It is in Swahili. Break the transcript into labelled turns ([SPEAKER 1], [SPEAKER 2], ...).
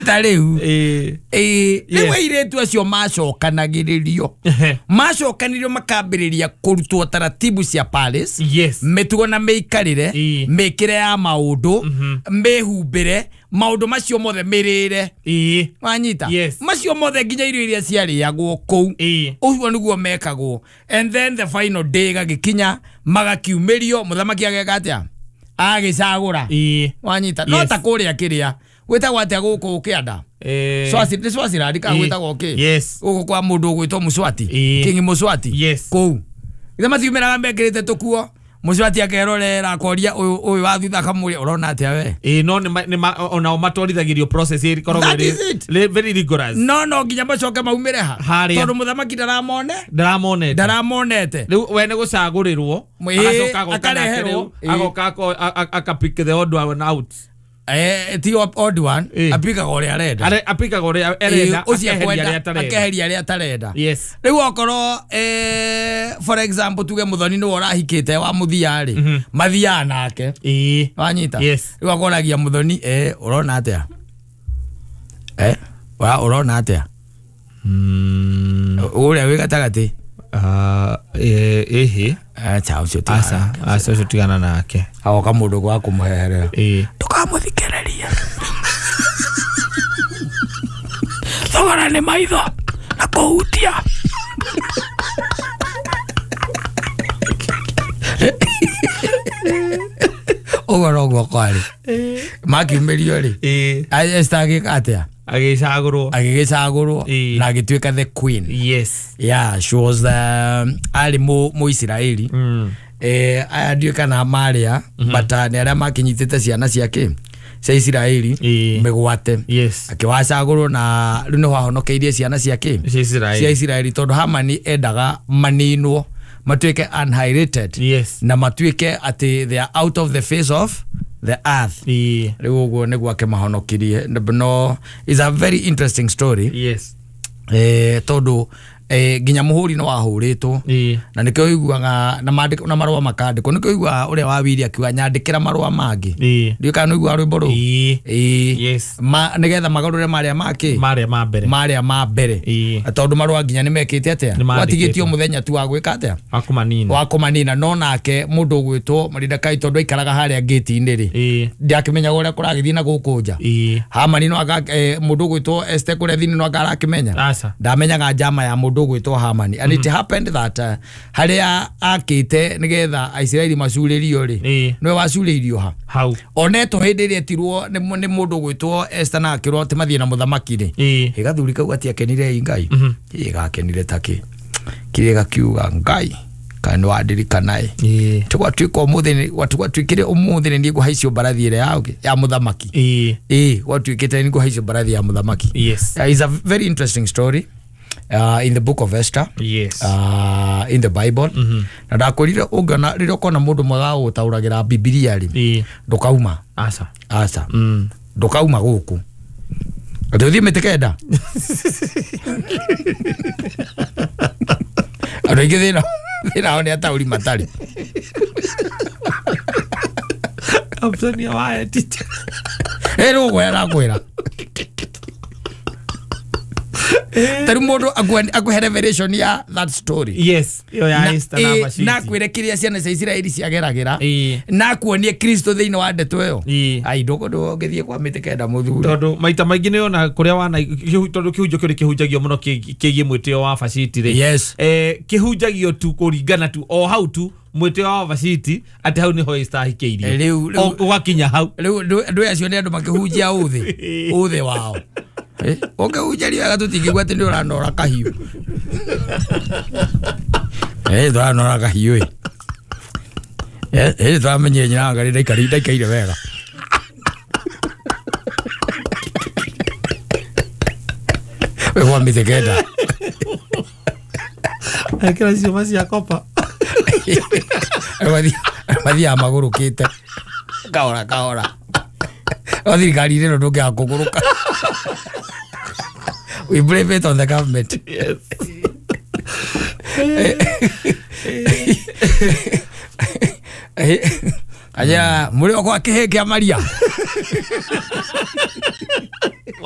[SPEAKER 1] Tareu lewe iretu acio macokanagiririo macokanirio makambiriria kurutwo taratibu cia Paris mitugo na meikarire mekire ya maundu mehumbire maundu macio mothe mirire wanyita macio mothe nginya irio iria ciarĩagwo kou uguo niguo mekagwo and then the final day gagikinya magakiumerio muthamaki ageka atia agicagura wanyita no ta kuria kiria weta gwate guko ukianda Swati radika weta goke uko kwa mundu gwitwo Muswati King Muswati kou itha matiumeraga mbekirite tukuo Muswati akerorera akoria uyu wa thutha kamuri urona atia we
[SPEAKER 2] no ona matwarithagirio process iri korogwo very rigorous
[SPEAKER 1] no nginya macoke maumire ha tondu muthamaki ndaramonete
[SPEAKER 2] riu we ne gucagurirwo agoka akapick the odd one out
[SPEAKER 1] ti odd one apika gore arenda ucia kwenda akeheria ria tarenda riu okoro for example tuge muthoni no urahikite wa muthiari mathia nake wanyita riu akoragia muthoni urona atia wa urona atia uria wi gatagati chao chote
[SPEAKER 2] asa tigana nake
[SPEAKER 1] agoka mundu gwa kumuherera tukamuthikireria thogora ni maitho na kuhutia ogoro kwari makiumerio ri ayestagika atia agicagurwo na agituika the queen she was the ali mu Israeli ayatuika na Maria but ni aria makinyitite ciana ciake cia Israeli megwate akiwacagurwo na riu no hahonokeirie ciana ciake cia Israeli tondu Hamani endaga maninwo matuike unhyrated na matuike ati they are out of the face of the earth riu uguo niguo akemahonokirie no is a very interesting story tondu ginya muhuri no wahuritwo na nikio iguaga na mandiko na marua makandiko nikio igua uria wawiri akiwa nyandikira marua mangi ndio kana igua rwimbo ru nigetha magarure maria make maria mambere tondu marua ginya nimekite atia watigitio muthenya tu wa gwika atia wakumanina no nake mundu gwitwo Maridakai tondu aikaraga haria gate-ini ri ndiakimenya uria kuragithii na gukunja Hamani no aga mundu gwitwo Esther kuria thini no agarakimenya ndamenyaga njama ya mundu gwitwo Hamani and it happened that haria akite nigetha Israeli macuririo ri no wacuririo
[SPEAKER 2] hau
[SPEAKER 1] oneto hindi ri etirwo ni mundu gwitwo Esther na akirwo ati mathie na muthamaki ri igathuri kau ati akenire ngai igakenire taki kire gakiuga ngai kana wadirikanae twatwiko muthini watwikire umuthini ndi guhaicio barathi ire ya muthamaki watwikite ni guhaicio barathi ya muthamaki is a very interesting story in the book of Esther in the Bible na ndakorire ungana riro kona mundu mwaga utauragira Biblia ri ndukauma asa ndukauma guku adothi metekeda adoigethina one atauri matari
[SPEAKER 2] option ya wa teacher
[SPEAKER 1] rugo yarakwira taru mundu akuhe revelation ya that story
[SPEAKER 2] yo ya Esther na Vashiti
[SPEAKER 1] na kwire kiria ciana cia Israeli ciageragira na kuonie Kristo thiini wa ndeto yo ai ndogo ngithie kwa mitekenda muthuri
[SPEAKER 2] tondu maita maingi ni ona kuria wana tondu kihunjo kiri kihunjagio muno kigie mwitio wa Vashiti ri kihunjagio tu kuringana tu o how to mwitio wa Vashiti ati hau ni ho Esther hikeirie ugakinya hau
[SPEAKER 1] ndu acio ni andu makihunjia uthi wao ujaria gatutingigwa ati ndi uranora kahiu uranora kahiu twamenye nyina ngari ndaikaire wega we wa mitekenda
[SPEAKER 2] akira cio masi akopa
[SPEAKER 1] mathia magurukite kahora thirikari ino ndungiaga kuguruka. We blame it on the government. Aya muri okwa kihe kia Maria